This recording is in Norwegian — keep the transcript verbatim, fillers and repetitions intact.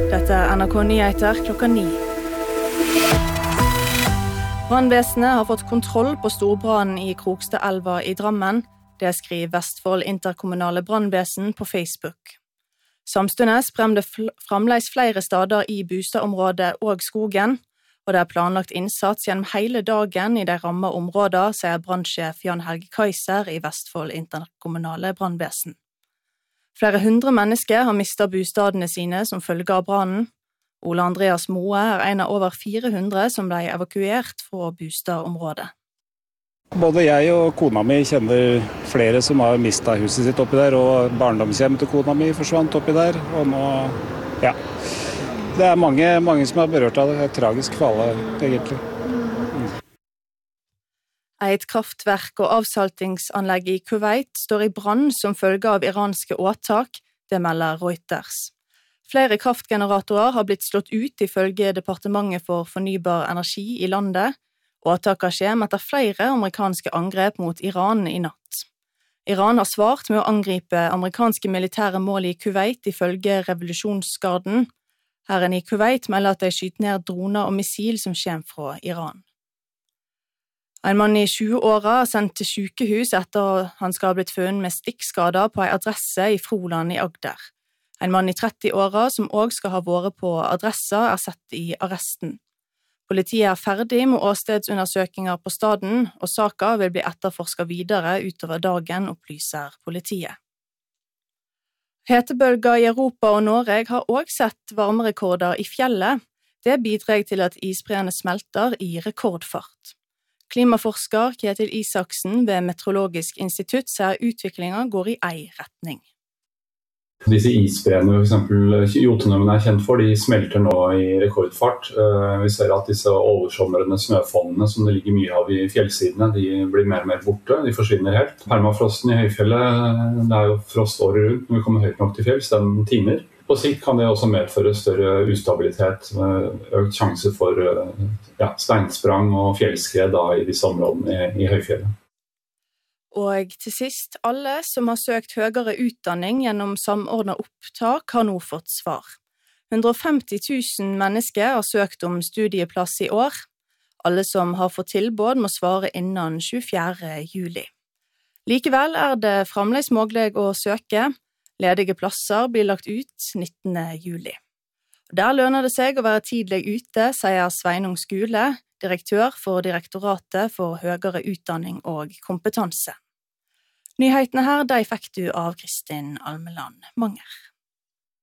Dette er N R K Nyheter klokka ni. Brannvesenet har fått kontroll på storbrannen i Krokstadelva i Drammen. Det skriver Vestfold interkommunale brannvesen på Facebook. Samstundes bremde framleis flere steder i bostadområdet og skogen, og det er planlagt innsats gjennom hele dagen i de ramma områder, sier brannsjef Jan Helge Kaiser i Vestfold interkommunale brannvesen. Flere hundre mennesker har mistet bostadene sine som følge av brannen. Ole Andreas Moe er en av over fire hundre som ble evakuert fra bostadområdet. Både jeg og kona mi kjenner flere som har mistet huset sitt oppi der, og barndomshjem til kona mi forsvant oppi der, og nå, ja. Det er mange, mange som er berørt av det. Det er tragisk for alle, egentlig. Mm. Et kraftverk og avsaltingsanlegg i Kuwait står i brann som følge av iranske åtak, det melder Reuters. Flere kraftgeneratorer har blitt slått ut ifølge Departementet for fornybar energi i landet. Åtaket skjer etter flere amerikanske angrep mot Iran i natt. Iran har svart med å angripe amerikanske militære mål i Kuwait ifølge revolusjonsgarden. Herren i Kuwait melder at de skyter ned droner og missil som kommer fra Iran. En mann i tjue-åra er sendt til sykehus etter han skal ha blitt funnet med stikkskader på en adresse i Froland i Agder. En mann i tretti-åra som også skal ha vært på adressa er sett i arresten. Politiet er ferdig med åstedsundersøkinger på staden, og saka vil bli etterforsket videre utover dagen, opplyser politiet. Hetebølger i Europa og Norge har også sett varmerekorder i fjellet. Det bidrar til at isbreene smelter i rekordfart. Klimaforsker Kjetil Isaksen ved Meteorologisk institutt sier utviklingen går i ei retning. Disse isbreene, for eksempel Jotunheimen er kjent for, de smelter nå i rekordfart. Vi ser at disse oversomrende snøfonnene som det ligger mye av i fjellsidene, de blir mer og mer borte, de forsvinner helt. Permafrosten i høyfjellet, det er jo frost året rundt, når vi kommer høyt nok til fjells, den tiner. På sikt kan det også medføre større ustabilitet, økt sjanse for ja, steinsprang og fjellskred da, i disse områdene i, i høyfjellet. Og til sist, alle som har søkt høyere utdanning gjennom samordnet opptak har nå fått svar. hundre og femti tusen mennesker har søkt om studieplass i år. Alle som har fått tilbud må svare innen tjuefjerde juli. Likevel er det fremdeles mulig å søke. Ledige plasser blir lagt ut nittende juli. Der lønner det seg å være tidlig ute, sier Sveinung Skule, direktør for Direktoratet for høyere utdanning og kompetanse. Nyhetene her, de fikk du av Kristin Almeland Manger.